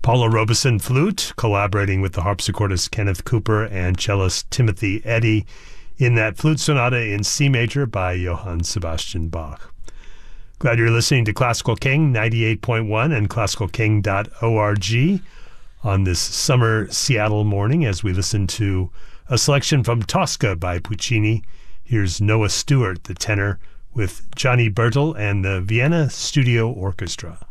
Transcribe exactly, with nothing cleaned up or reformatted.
Paula Robeson, flute, collaborating with the harpsichordist Kenneth Cooper and cellist Timothy Eddy in that flute sonata in C major by Johann Sebastian Bach. Glad you're listening to Classical King ninety-eight point one and classical king dot org on this summer Seattle morning as we listen to a selection from Tosca by Puccini. Here's Noah Stewart, the tenor, with Johnny Bertel and the Vienna Studio Orchestra.